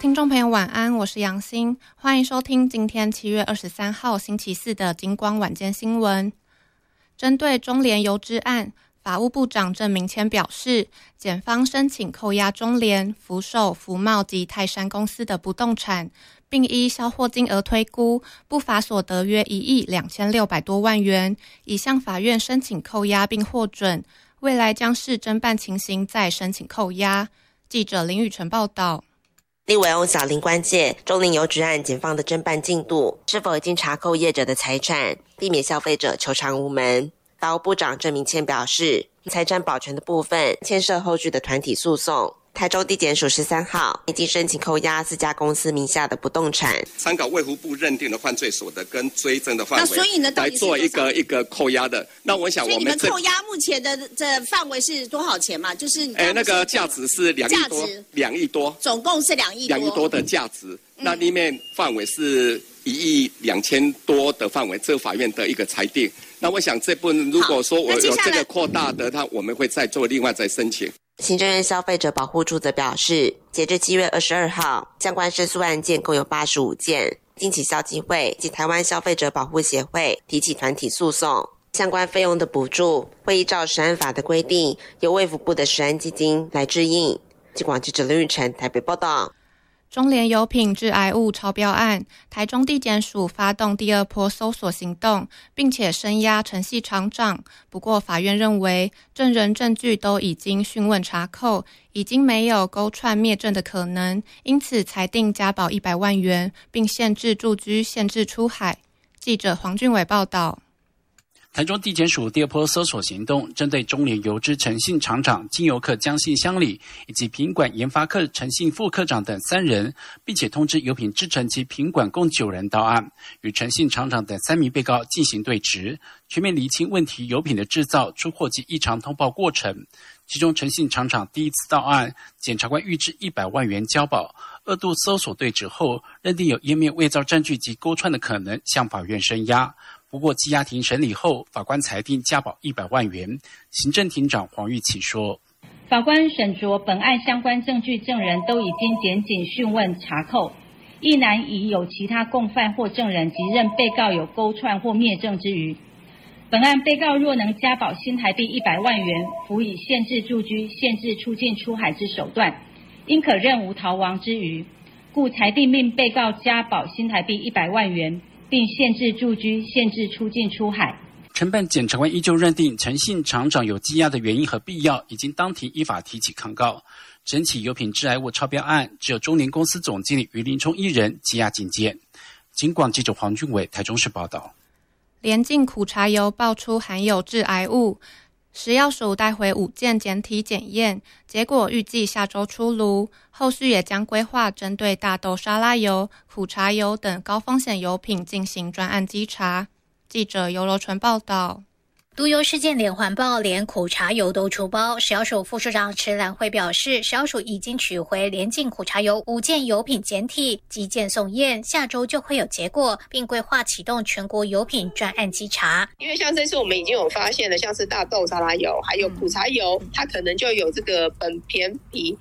听众朋友晚安，我是杨欣，欢迎收听今天7月23号星期四的金光晚间新闻。针对中联邮资案，法务部长郑明谦表示，检方申请扣押中联、福寿、福茂及泰山公司的不动产，并依销货金额推估，不法所得约1亿2600多万元，已向法院申请扣押并获准，未来将视侦办情形再申请扣押。记者林宇晨报道。 立委翁小玲关切中联邮资案检方的侦办进度，是否已经查扣业者的财产，避免消费者求偿无门。法务部长郑明谦表示，财产保全的部分牵涉后续的团体诉讼。台中地检署13号已经申请扣押4家公司名下的不动产， 参考卫福部认定的犯罪所得跟追征的范围， 那所以呢， 来做一个扣押的。那我想我们， 所以你们扣押目前的这范围是多少钱嘛？就是那个价值是2亿多，2亿多， 总共是2亿多 ，2亿多的价值。那里面范围是1亿2000多的范围，这法院的一个裁定。那我想这部分如果说我有这个扩大的，我们会再做另外再申请。 行政院消费者保护处则表示，截至7月22号，相关申诉案件共有85件，经起消基会及台湾消费者保护协会提起团体诉讼，相关费用的补助会依照食安法的规定，由卫福部的食安基金来支应。记广记者林宇晨台北报道。 中联油品致癌物超标案，台中地检署发动第2波搜索行动，并且声押陈系厂长。不过法院认为，证人证据都已经讯问查扣，已经没有勾串灭证的可能，因此裁定加保100万元，并限制住居、限制出海。记者黄俊伟报道。 台中地检署第2波搜索行动，针对中联邮资陈姓厂长、经由客江姓乡里以及品管研发科陈姓副科长等3人，并且通知油品制程及品管共9人到案，与陈姓厂长等3名被告进行对质，全面厘清问题油品的制造、出货及异常通报过程。其中陈姓厂长第一次到案，检察官预支100万元交保，2度搜索对质后，认定有湮灭伪造证据及勾串的可能，向法院声押。不过羁押庭审理后，法官裁定加保100万元。行政庭长黄玉琪说， 法官审酌本案相关证据，证人都已经检警讯问查扣，亦难以有其他共犯或证人及认被告有勾串或灭证之余。本案被告若能加保新台币100万元，辅以限制住居、限制出境出海之手段，应可认无逃亡之余，故裁定命被告加保新台币100万元，并限制住居、限制出境出海。 承办检察官依旧认定陈姓厂长有羁押的原因和必要，已经当庭依法提起抗告。整起油品致癌物超标案，只有中联公司总经理于林冲1人羁押禁见。警广记者黄俊伟台中市报道。 联进苦茶油爆出含有致癌物，食药署带回5件检体检验，结果预计下周出炉。后续也将规划针对大豆沙拉油、苦茶油等高风险油品进行专案稽查。记者游柔纯报道。 毒油事件连环爆，连苦茶油都出包。食药署副署长池兰慧表示，食药署已经取回联进苦茶油5件油品检体，急件送验，下周就会有结果，并规划启动全国油品专案稽查。 因为像这次我们已经有发现了，像是大豆沙拉油还有苦茶油，它可能就有这个苯醛比